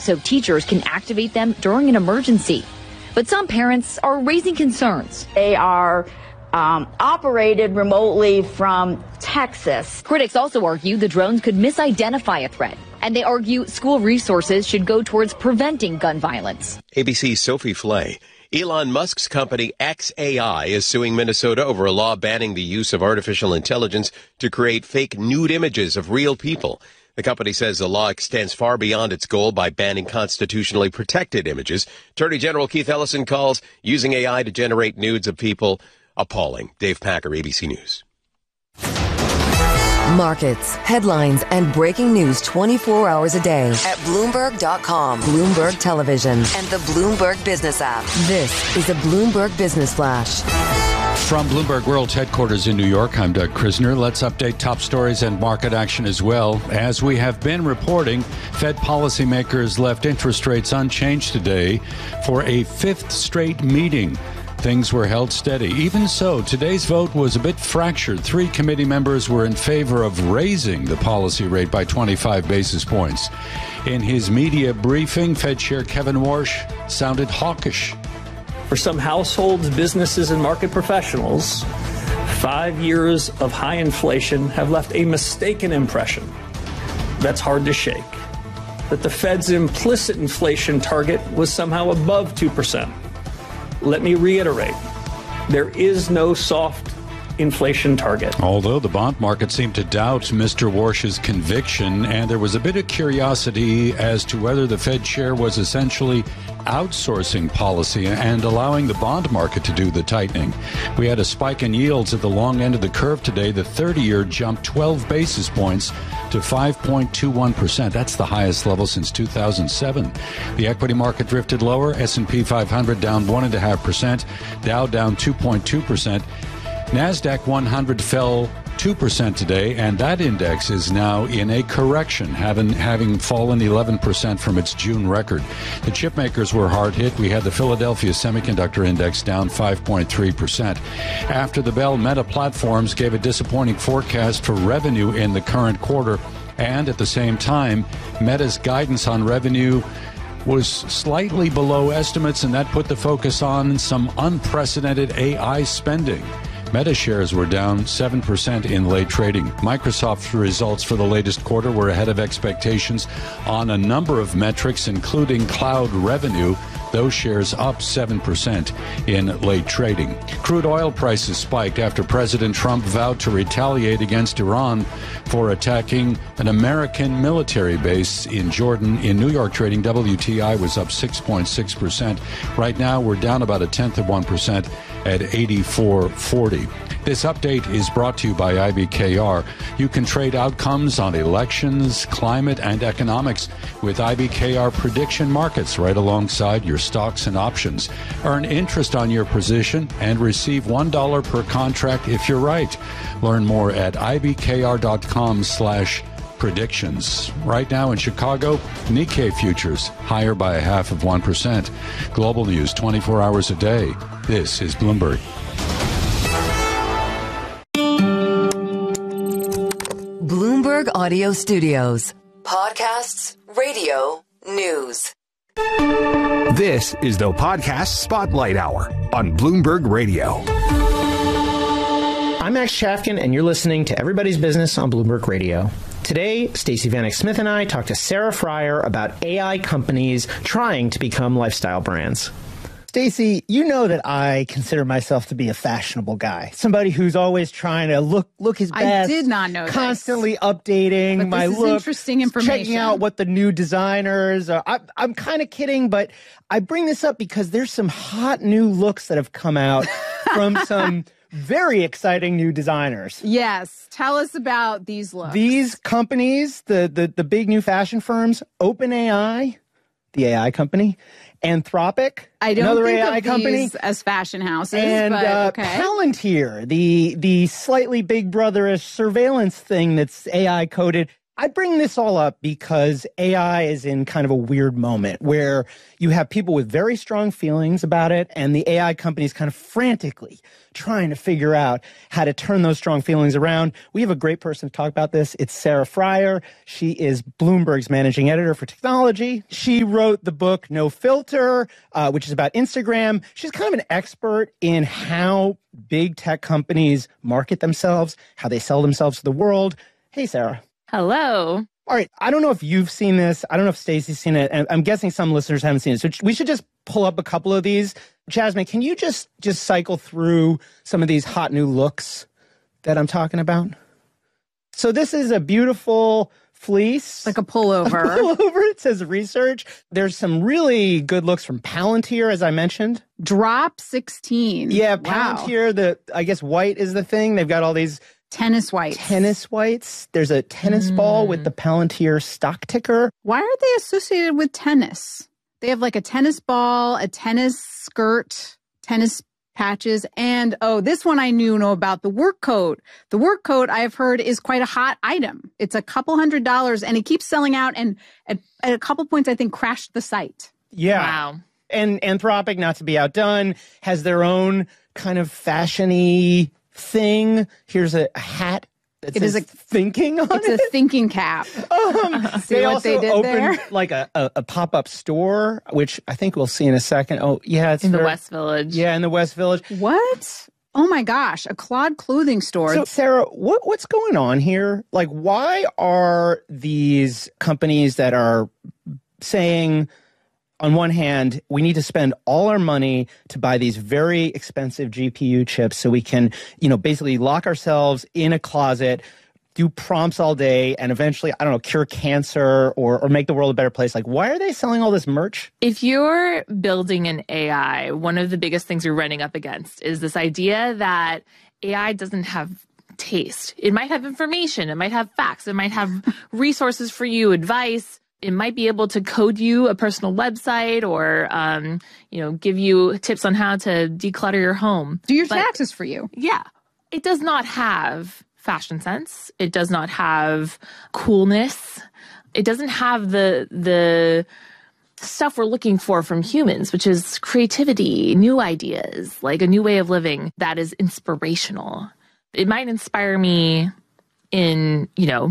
so teachers can activate them during an emergency. But some parents are raising concerns. They are operated remotely from Texas. Critics also argue the drones could misidentify a threat, and they argue school resources should go towards preventing gun violence. ABC's Sophie Flay. Elon Musk's company xAI is suing Minnesota over a law banning the use of artificial intelligence to create fake nude images of real people. The company says the law extends far beyond its goal by banning constitutionally protected images. Attorney General Keith Ellison calls using AI to generate nudes of people appalling. Dave Packer, ABC News. Markets, headlines, and breaking news 24 hours a day at Bloomberg.com, Bloomberg Television, and the Bloomberg Business app. This is a Bloomberg Business Flash. From Bloomberg World's headquarters in New York, I'm Doug Krisner. Let's update top stories and market action as well. As we have been reporting, Fed policymakers left interest rates unchanged today for a fifth straight meeting. Things were held steady. Even so, today's vote was a bit fractured. 3 committee members were in favor of raising the policy rate by 25 basis points. In his media briefing, Fed Chair Kevin Warsh sounded hawkish. For some households, businesses, and market professionals, 5 years of high inflation have left a mistaken impression that's hard to shake, that the Fed's implicit inflation target was somehow above 2%. Let me reiterate, there is no soft inflation target. Although the bond market seemed to doubt Mr. Warsh's conviction, and there was a bit of curiosity as to whether the Fed chair was essentially outsourcing policy and allowing the bond market to do the tightening. We had a spike in yields at the long end of the curve today. The 30-year jumped 12 basis points to 5.21%. That's the highest level since 2007. The equity market drifted lower. S&P 500 down 1.5%. Dow down 2.2%. NASDAQ 100 fell 2% today, and that index is now in a correction, having fallen 11% from its June record. The chip makers were hard hit. We had the Philadelphia Semiconductor Index down 5.3%. After the bell, Meta Platforms gave a disappointing forecast for revenue in the current quarter, and at the same time, Meta's guidance on revenue was slightly below estimates, and that put the focus on some unprecedented AI spending. Meta shares were down 7% in late trading. Microsoft's results for the latest quarter were ahead of expectations on a number of metrics, including cloud revenue. Those shares up 7% in late trading. Crude oil prices spiked after President Trump vowed to retaliate against Iran for attacking an American military base in Jordan. In New York trading, WTI was up 6.6%. Right now, we're down about 0.1% at 84.40. This update is brought to you by IBKR. You can trade outcomes on elections, climate, and economics with IBKR prediction markets right alongside your stocks and options. Earn interest on your position and receive $1 per contract if you're right. Learn more at ibkr.com/predictions. Right now in Chicago, Nikkei futures higher by 0.5%. Global news 24 hours a day. This is Bloomberg. Bloomberg Audio Studios. Podcasts, radio, news. This is the Podcast Spotlight Hour on Bloomberg Radio. I'm Max Chafkin, and you're listening to Everybody's Business on Bloomberg Radio. Today, Stacey Vanek Smith and I talk to Sarah Friar about AI companies trying to become lifestyle brands. Stacey, you know that I consider myself to be a fashionable guy, somebody who's always trying to look his best. I did not know constantly updating my look, interesting information. Checking out what the new designers are. I'm kind of kidding, but I bring this up because there's some hot new looks that have come out from some very exciting new designers. Yes, tell us about these looks. These companies, the big new fashion firms, OpenAI, the AI company, Anthropic, I don't another think AI of company, these as fashion houses, and but okay. Palantir, the slightly Big Brother-ish surveillance thing that's AI coded. I bring this all up because AI is in kind of a weird moment where you have people with very strong feelings about it, and the AI companies kind of frantically trying to figure out how to turn those strong feelings around. We have a great person to talk about this. It's Sarah Friar. She is Bloomberg's managing editor for technology. She wrote the book No Filter, which is about Instagram. She's kind of an expert in how big tech companies market themselves, how they sell themselves to the world. Hey, Sarah. Hello. All right. I don't know if you've seen this. I don't know if Stacey's seen it. And I'm guessing some listeners haven't seen it. So we should just pull up a couple of these. Jasmine, can you just cycle through some of these hot new looks that I'm talking about? So this is a beautiful fleece. Like a pullover. It says research. There's some really good looks from Palantir, as I mentioned. Drop 16. Yeah, Wow. Palantir, I guess white is the thing. They've got all these tennis whites. There's a tennis ball with the Palantir stock ticker. Why are they associated with tennis? They have like a tennis ball, a tennis skirt, tennis patches, and this one I know about, the work coat. The work coat, I have heard, is quite a hot item. It's a couple $100s, and it keeps selling out, and at a couple points, I think, crashed the site. Yeah. Wow. And Anthropic, not to be outdone, has their own kind of fashion-y thing. Here's a hat that says thinking on it. It's a thinking cap. See they what also they did opened there? like a pop-up store, which I think we'll see in a second. Oh, yeah. It's in the West Village. Yeah, in the West Village. What? Oh my gosh, a Claude clothing store. So, Sarah, what's going on here? Like, why are these companies that are saying, on one hand, we need to spend all our money to buy these very expensive GPU chips so we can, basically lock ourselves in a closet, do prompts all day, and eventually, I don't know, cure cancer or make the world a better place? Like, why are they selling all this merch? If you're building an AI, one of the biggest things you're running up against is this idea that AI doesn't have taste. It might have information. It might have facts. It might have resources for you, advice. It might be able to code you a personal website or, give you tips on how to declutter your home. Do your taxes for you. Yeah. It does not have fashion sense. It does not have coolness. It doesn't have the stuff we're looking for from humans, which is creativity, new ideas, like a new way of living that is inspirational. It might inspire me in,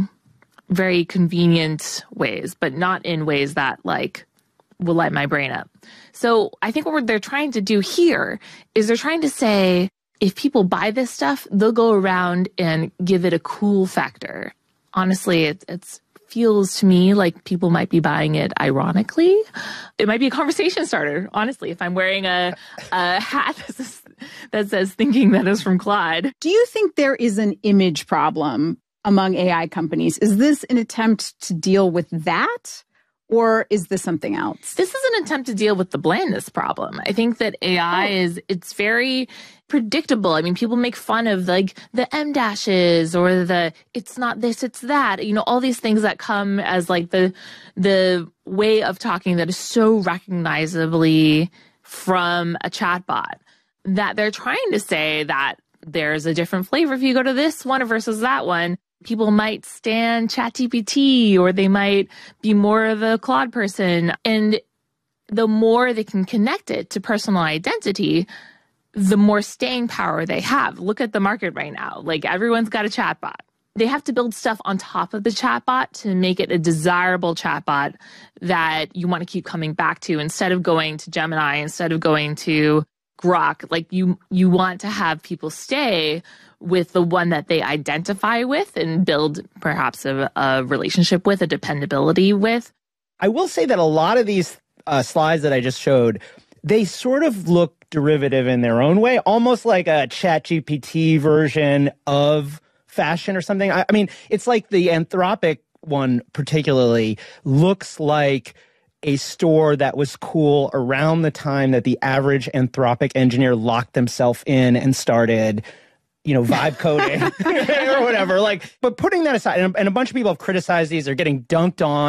very convenient ways, but not in ways that will light my brain up. So I think what they're trying to do here is they're trying to say, if people buy this stuff, they'll go around and give it a cool factor. Honestly, it feels to me like people might be buying it ironically. It might be a conversation starter, honestly, if I'm wearing a hat that says thinking that is from Claude. Do you think there is an image problem among AI companies? Is this an attempt to deal with that? Or is this something else? This is an attempt to deal with the blandness problem. I think that AI it's very predictable. I mean, people make fun of the M dashes or it's not this, it's that, all these things that come as the way of talking that is so recognizably from a chatbot, that they're trying to say that there's a different flavor if you go to this one versus that one. People might stan ChatGPT or they might be more of a Claude person. And the more they can connect it to personal identity, the more staying power they have. Look at the market right now. Everyone's got a chatbot. They have to build stuff on top of the chatbot to make it a desirable chatbot that you want to keep coming back to instead of going to Gemini, instead of going to Grok. You want to have people stay with the one that they identify with and build perhaps a relationship with, a dependability with. I will say that a lot of these slides that I just showed, they sort of look derivative in their own way, almost like a ChatGPT version of fashion or something. I mean, it's like the Anthropic one particularly looks like a store that was cool around the time that the average Anthropic engineer locked themselves in and started vibe coding or whatever. But putting that aside, and a bunch of people have criticized these, they're getting dunked on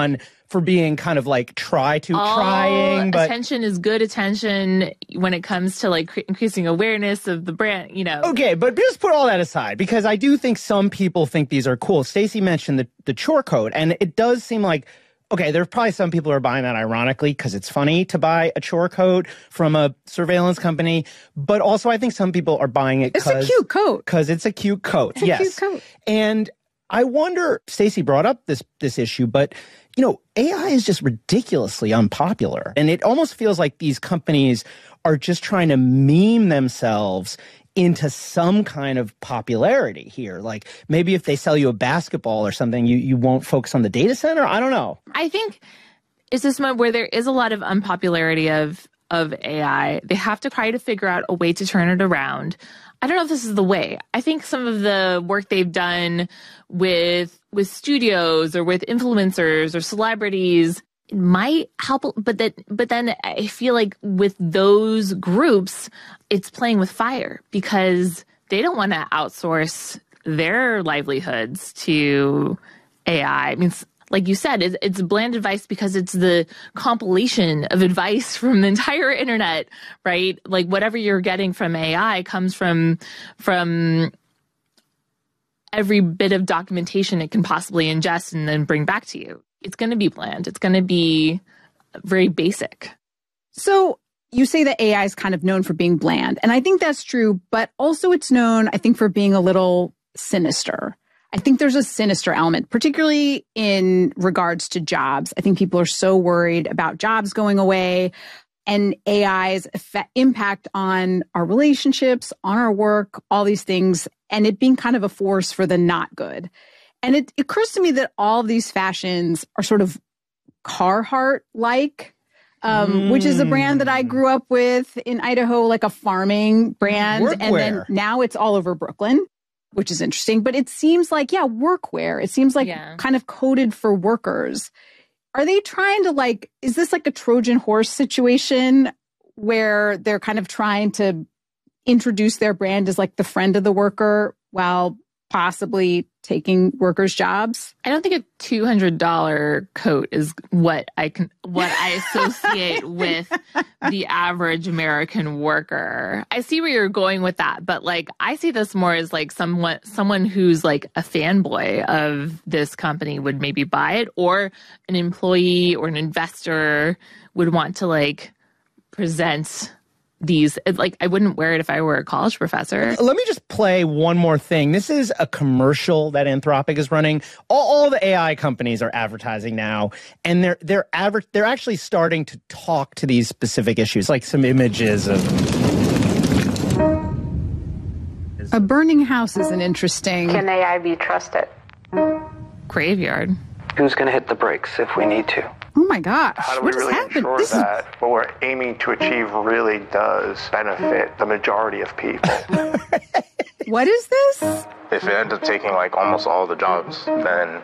for being kind of like trying, but attention is good attention when it comes to like increasing awareness of the brand, you know. Okay, but just put all that aside, because I do think some people think these are cool. Stacey mentioned the chore code, and it does seem like, okay, there's probably some people who are buying that ironically because it's funny to buy a chore coat from a surveillance company. But also I think some people are buying it because it's a cute coat. Because it's a cute coat. It's a cute coat. And I wonder, Stacey brought up this issue, but you know, AI is just ridiculously unpopular. And it almost feels like these companies are just trying to meme themselves into some kind of popularity here. Like maybe if they sell you a basketball or something, you won't focus on the data center. I don't know. I think it's this moment where there is a lot of unpopularity of AI. They have to try to figure out a way to turn it around. I don't know if this is the way. I think some of the work they've done with studios or with influencers or celebrities might help, but then I feel like with those groups, it's playing with fire because they don't want to outsource their livelihoods to AI. I mean, like you said, it's bland advice because it's the compilation of advice from the entire internet, right? Like whatever you're getting from AI comes from every bit of documentation it can possibly ingest and then bring back to you. It's going to be bland. It's going to be very basic. So you say that AI is kind of known for being bland, and I think that's true, but also it's known, I think, for being a little sinister. I think there's a sinister element, particularly in regards to jobs. I think people are so worried about jobs going away and AI's impact on our relationships, on our work, all these things, and it being kind of a force for the not good. And it occurs to me that all of these fashions are sort of Carhartt-like, which is a brand that I grew up with in Idaho, like a farming brand. Workwear. And then now it's all over Brooklyn, which is interesting. But it seems like, workwear. It seems like kind of coded for workers. Are they trying to is this like a Trojan horse situation where they're kind of trying to introduce their brand as like the friend of the worker while possibly taking workers' jobs? I don't think a $200 coat is what I associate with the average American worker. I see where you're going with that, but I see this more as someone who's like a fanboy of this company would maybe buy it, or an employee or an investor would want to present these. I wouldn't wear it if I were a college professor. Let me just play one more thing. This is a commercial that Anthropic is running. All the AI companies are advertising now, and they're actually starting to talk to these specific issues, like some images of a burning house is an interesting. Can AI be trusted? Graveyard. Who's going to hit the brakes if we need to? Oh my gosh. How do we really ensure that what we're aiming to achieve really does benefit the majority of people? What is this? If it ends up taking almost all the jobs, then